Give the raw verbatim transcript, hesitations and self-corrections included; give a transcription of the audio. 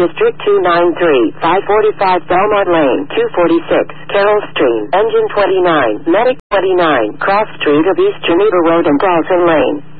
District two ninety-three, five forty-five Belmont Lane, two forty-six, Carroll Stream, Engine twenty-nine, Medic twenty-nine, Cross Street of East Geneva Road and Dalton Lane.